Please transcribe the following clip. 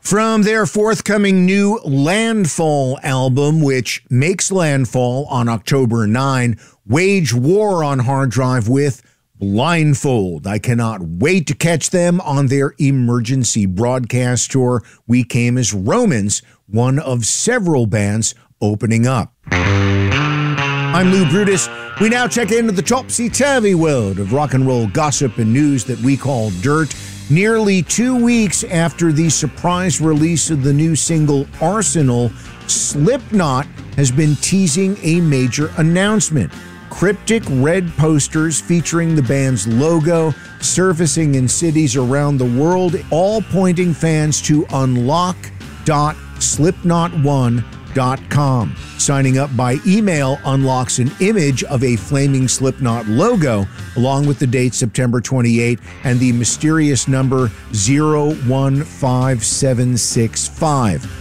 From their forthcoming new Landfall album, which makes landfall on October 9, Wage War on hard drive with Blindfold. I cannot wait to catch them on their emergency broadcast tour. We Came as Romans, one of several bands opening up. I'm Lou Brutus. We now check into the topsy-turvy world of rock and roll gossip and news that we call dirt. Nearly 2 weeks after the surprise release of the new single Arsenal, Slipknot has been teasing a major announcement. Cryptic red posters featuring the band's logo surfacing in cities around the world, all pointing fans to unlock.slipknot1.com. Signing up by email unlocks an image of a flaming Slipknot logo, along with the date September 28 and the mysterious number 015765.